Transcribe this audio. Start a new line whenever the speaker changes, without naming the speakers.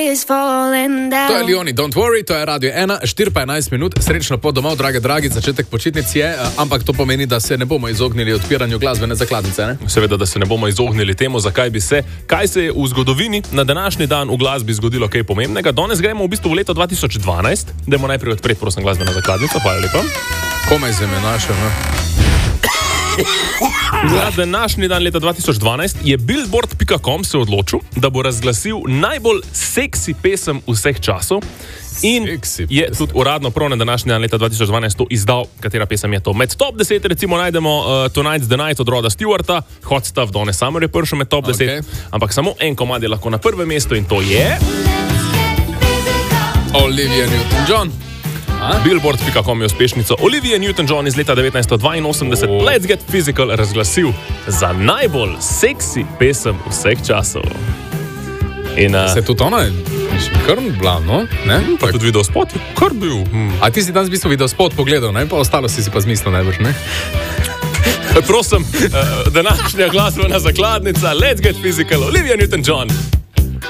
To je Leoni, don't worry, to je Radio 1, 4:11 minut, srečno pot domov, dragi, začetek počitnic je, ampak to pomeni, da se ne bomo izognili odpiranju glasbene zakladnice, ne?
Seveda, da se ne bomo izognili temu, zakaj bi se, kaj se je v zgodovini na današnji dan v glasbi zgodilo kaj pomembnega. Danes gremo v bistvu v leto 2012, dajmo najprej odpreti, prosim, glasbeno zakladnico, hvala lepa.
Komaj se me našel, ne?
Za današnji dan leta 2012 je Billboard.com se odločil, da bo razglasil najbolj seksi pesem vseh časov. In je tudi uradno prav na današnji dan leta 2012 to izdal, katera pesem je to. Med top 10 recimo najdemo Tonight's the Night od Roda Stewarta, Hot Stuff Donna Summer je prišel med top 10, ampak samo en komad je lahko na prvem mestu in to je
Olivia Newton-John.
Billboard.com je uspešnico Olivia Newton-John iz leta 1982 Let's Get Physical razglasil za najbolj seksi pesem vseh časov. In,
se tudi ona je kar bila, no? Ne?
Pa tudi video spot je kar bil.
A ti si danes v bistvu video spot pogledal, ne? Pa ostalo si pa zmislil najbrž, ne?
Prosim, današnja glasbena zakladnica Let's Get Physical Olivia Newton-John.